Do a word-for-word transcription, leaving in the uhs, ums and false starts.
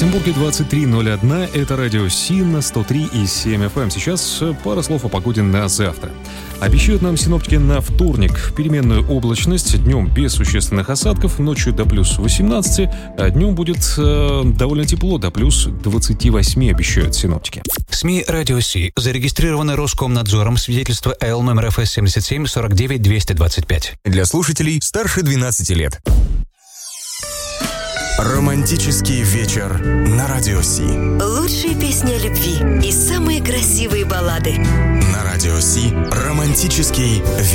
Петербурге двадцать три ноль один. Это радио СИН на сто три и семь эф эм. Сейчас пара слов о погоде на завтра. Обещают нам синоптики на вторник переменную облачность. Днем без существенных осадков, ночью до плюс восемнадцати, а днем будет э, довольно тепло, до плюс двадцати восьми, обещают синоптики. СМИ «Радио Си» зарегистрированы Роскомнадзором, свидетельство эл номер эф эс семьдесят семь сорок девять двести двадцать пять. Для слушателей старше двенадцати лет. Романтический вечер на Радио Си. Лучшие песни о любви и самые красивые баллады. На Радио Си романтический вечер.